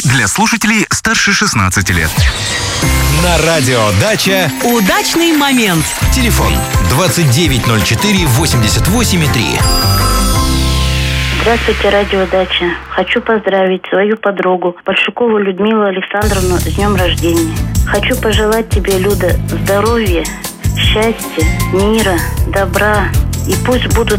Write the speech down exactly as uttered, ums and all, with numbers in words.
для слушателей старше шестнадцати лет. На радио «Дача» удачный момент. Телефон двадцать девять ноль четыре восемьдесят восемь три. Здравствуйте, радио «Дача». Хочу поздравить свою подругу Большакову Людмилу Александровну с днем рождения. Хочу пожелать тебе, Люда, здоровья, счастья, мира, добра. И пусть будут